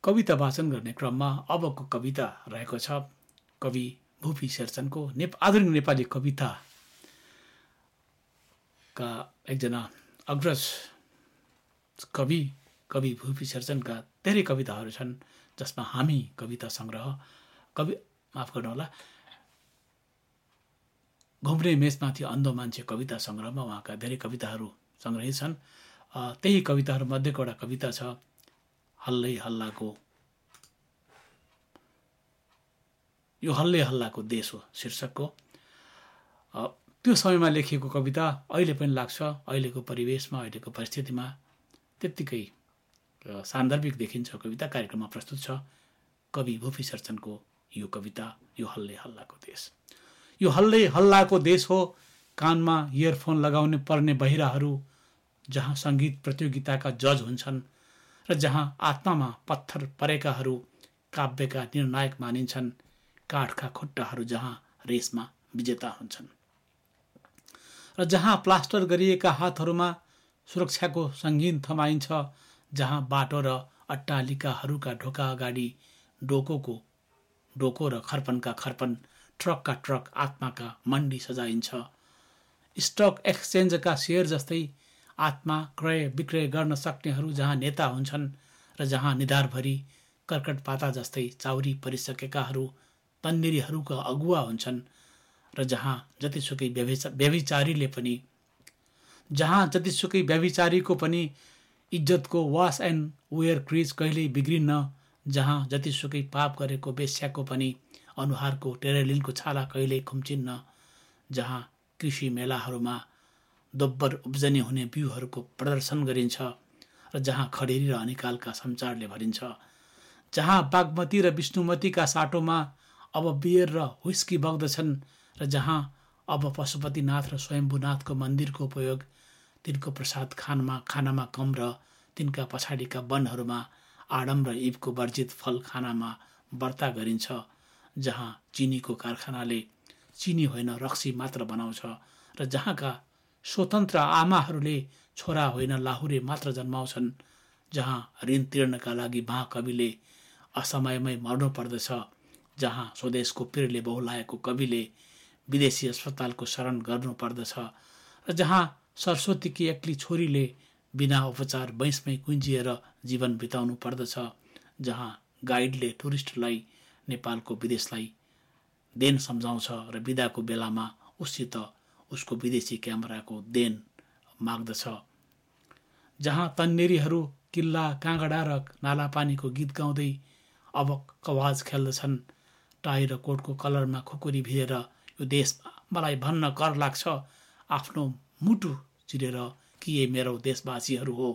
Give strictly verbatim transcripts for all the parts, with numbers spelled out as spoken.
कविता वाचन गर्ने क्रममा अबको कविता रहेको छ कवि भुपी शेरचनको नेप आधुनिक नेपाली कविताका एकजना अग्रज कवि कवि भुपी शेरचनका धेरै कविताहरू छन्, जसमा हामी कविता संग्रह कवि माफ गर्नुहोला घुम्रे मेचमाथि अन्धो मान्छे कविता संग्रहमा उहाँका धेरै कविताहरू संग्रहित छन्। त्यही कविताहरू मध्येको एउटा कविता छ हल्लै हल्लाको यो हल्लै हल्लाको देश हो शीर्षकको। त्यो समयमा लेखिएको कविता अहिले पनि लाग्छ, अहिलेको परिवेशमा अहिलेको परिस्थितिमा त्यत्तिकै सान्दर्भिक देखिन्छ। कविता कार्यक्रममा प्रस्तुत छ कवि भुपी शेरचनको यो कविता यो हल्लै हल्लाको देश। यो हल्लै हल्लाको देश हो, कानमा इयरफोन लगाउने पर्ने बहिराहरू, जहाँ सङ्गीत प्रतियोगिताका जज हुन्छन् र जहाँ आत्मामा पत्थर परेकाहरू काव्यका निर्णायक मानिन्छन्, काठका खुट्टाहरू जहाँ रेसमा विजेता हुन्छन् र जहाँ प्लास्टर गरिएका हातहरूमा सुरक्षाको सङ्गीन थमाइन्छ, जहाँ बाटो र अट्टालिकाहरूका ढोका अगाडि डोकोको डोको र खर्पनका खर्पन, ट्रकका ट्रक आत्माका मण्डी सजाइन्छ। स्टक एक्सचेन्जका सेयर जस्तै आत्मा क्रय विक्रय गर्न सक्नेहरू जहाँ नेता हुन्छन् र जहाँ निधारभरि कर्कट पाता जस्तै चाउरी परिसकेकाहरू तन्नेरीहरूका अगुवा हुन्छन् र जहाँ जतिसुकै व्यभिचारीले पनि जहाँ जतिसुकै व्यभिचारीको पनि इज्जतको वास एन्ड वेयर क्रिज कहिल्यै बिग्रिन्न, जहाँ जतिसुकै पाप गरेको वेश्याको पनि अनुहारको टेरेलिनको छाला कहिल्यै खुम्चिन्न, जहाँ कृषि मेलाहरूमा दोब्बर उब्जनी हुने बिउहरूको प्रदर्शन गरिन्छ र जहाँ खडेरी र अनिकालका सञ्चारले भरिन्छ, जहाँ बागमती र विष्णुमतीका साटोमा अब बियर र हुस्की बग्दछन् र जहाँ अब पशुपतिनाथ र स्वयम्भूनाथको मन्दिरको उपयोग तिनको प्रसाद खानमा खानामा कम र तिनका पछाडिका वनहरूमा आडम र इबको वर्जित फल खानामा बर्ता गरिन्छ, जहाँ चिनीको कारखानाले चिनी होइन रक्सी मात्र बनाउँछ र जहाँका स्वतन्त्र आमाहरूले छोरा होइन लाहुरे मात्र जन्माउँछन्, जहाँ ऋण तिर्नका लागि महाकविले असमयमै मर्नु पर्दछ, जहाँ स्वदेशको पिरले बहुलाएको कविले विदेशी अस्पतालको शरण गर्नु पर्दछ र जहाँ सरस्वतीकी एक्ली छोरीले बिना उपचार बैंसमै कुन्जिएर जीवन बिताउनु पर्दछ, जहाँ गाइडले टुरिस्टलाई नेपालको विदेशलाई देन सम्झाउँछ र बिदाको बेलामा उसित उसको विदेशी क्यामेराको देन माग्दछ, जहाँ तन्नेरीहरू किल्ला काँगडा र नालापानीको गीत गाउँदै अब कवाज खेल्दछन्, टाई र कोटको कलरमा खुकुरी भिरेर यो देशमा मलाई भन्न कर लाग्छ आफ्नो मुटु चिरेर कि ये मेरो देशवासीहरू हो,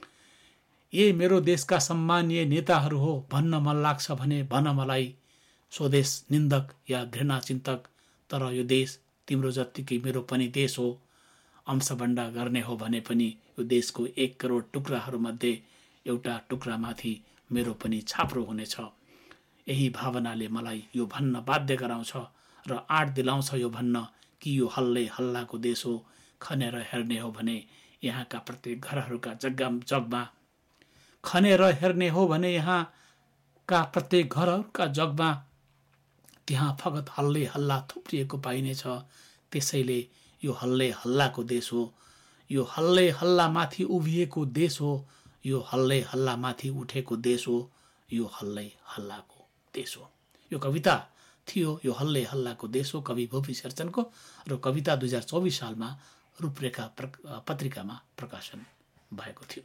ये मेरो देशका सम्मानीय नेताहरू हो भन्न मन लाग्छ भने भन मलाई, स्वदेश निन्दक या घृणा चिन्तक, तर यो देश तिम्रो जत्तिकै मेरो पनि देश हो। अंशबन्डा गर्ने हो भने पनि यो देशको एक करोड टुक्राहरूमध्ये एउटा टुक्रामाथि मेरो पनि छाप्रो हुनेछ। यही भावनाले मलाई यो भन्न बाध्य गराउँछ र आँट दिलाउँछ यो भन्न कि यो हल्लै हल्लाको देश हो। खनेर हेर्ने हो भने यहाँका प्रत्येक घरहरूका जग्गा जगमा खनेर हेर्ने हो भने यहाँका प्रत्येक घरहरूका जगमा त्यहाँ फगत हल्लै हल्ला थुप्रिएको पाइनेछ। त्यसैले यो हल्लै हल्लाको देश हो, यो हल्लै हल्ला माथि उभिएको देश हो, यो हल्लै हल्ला माथि उठेको देश हो, यो हल्लै हल्लाको देश हो। यो कविता थियो यो हल्लै हल्लाको देश हो कवि भुपी शेरचनको र कविता दुई हजार चौबिस सालमा रूपरेखा पत्रिकामा प्रकाशन भएको थियो।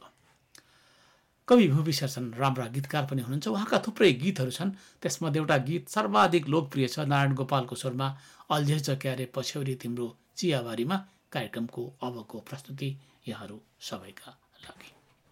कवि भुपी शेरचन राम्रा गीतकार पनि हुनुहुन्छ। उहाँका थुप्रै गीतहरू छन्, त्यसमध्ये एउटा गीत सर्वाधिक लोकप्रिय छ नारायण गोपालको स्वरमा अल्झेछ क्यारे पछ्यौरी तिम्रो चियाबारीमा। कार्यक्रमको अबको प्रस्तुति यहाँहरू सबैका लागि।